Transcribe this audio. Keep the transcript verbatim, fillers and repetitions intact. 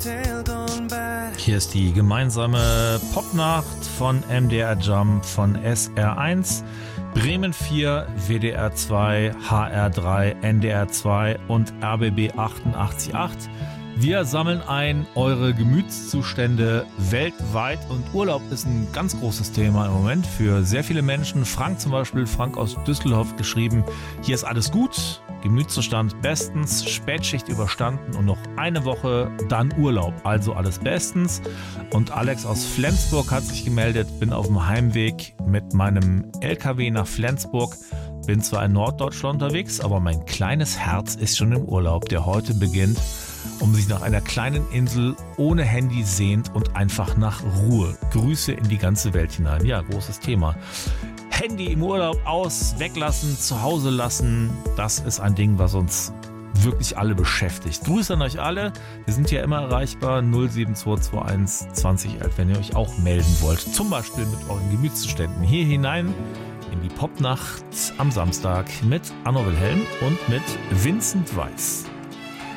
Hier ist die gemeinsame Popnacht von M D R Jump, von S R eins, Bremen vier, W D R zwei, H R drei, N D R zwei und R B B achtundachtzig Komma acht. Wir sammeln ein eure Gemütszustände weltweit und Urlaub ist ein ganz großes Thema im Moment für sehr viele Menschen. Frank zum Beispiel, Frank aus Düsseldorf geschrieben, hier ist alles gut, Gemütszustand bestens, Spätschicht überstanden und noch eine Woche, dann Urlaub, also alles bestens. Und Alex aus Flensburg hat sich gemeldet, bin auf dem Heimweg mit meinem L K W nach Flensburg. Bin zwar in Norddeutschland unterwegs, aber mein kleines Herz ist schon im Urlaub, der heute beginnt, um sich nach einer kleinen Insel ohne Handy sehnt und einfach nach Ruhe. Grüße in die ganze Welt hinein. Ja, großes Thema. Handy im Urlaub aus, weglassen, zu Hause lassen, das ist ein Ding, was uns wirklich alle beschäftigt. Grüße an euch alle. Wir sind ja immer erreichbar. null sieben zwei zwei eins zwanzig elf, wenn ihr euch auch melden wollt. Zum Beispiel mit euren Gemütszuständen hier hinein in die Popnacht am Samstag mit Anno Wilhelm und mit Vincent Weiss.